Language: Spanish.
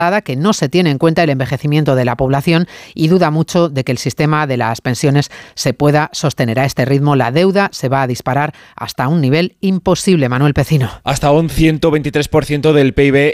que no se tiene en cuenta el envejecimiento de la población y duda mucho de que el sistema de las pensiones se pueda sostener a este ritmo. La deuda se va a disparar hasta un nivel imposible, Manuel Pecino. Hasta un 123% del PIB